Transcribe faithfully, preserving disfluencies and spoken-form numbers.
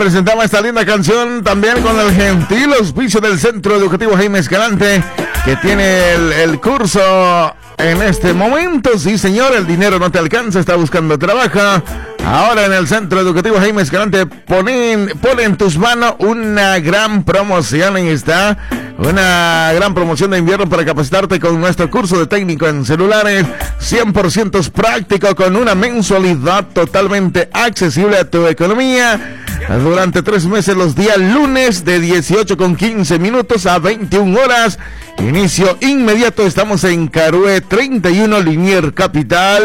presentamos esta linda canción también con el gentil auspicio del Centro Educativo Jaime Escalante, que tiene el, el curso en este momento. Sí, señor, el dinero no te alcanza, está buscando trabajo. Ahora en el Centro Educativo Jaime Escalante ponen, pone en tus manos una gran promoción. Ahí está, una gran promoción de invierno para capacitarte con nuestro curso de técnico en celulares, cien por ciento práctico, con una mensualidad totalmente accesible a tu economía. Durante tres meses, los días lunes de dieciocho con quince minutos a veintiuna horas. Inicio inmediato. Estamos en Carué treinta y uno, Linier Capital.